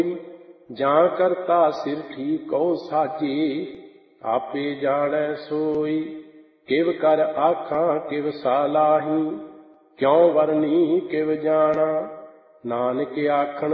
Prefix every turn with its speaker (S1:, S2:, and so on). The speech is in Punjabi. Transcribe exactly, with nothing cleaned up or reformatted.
S1: ਜਾਂ ਕਰਤਾ ਸਿਰ ਠੀਕੋ ਸਾਜੀ, ਆਪੇ ਜਾਣੈ ਸੋਈ। ਕਿਵ ਕਰ ਆਖਾਂ ਕਿਵ ਸਾਲਾਹੀ, ਕਿਉ ਵਰਨੀ ਕਿਵ ਜਾਣਾ। ਨਾਨਕ ਆਖਣ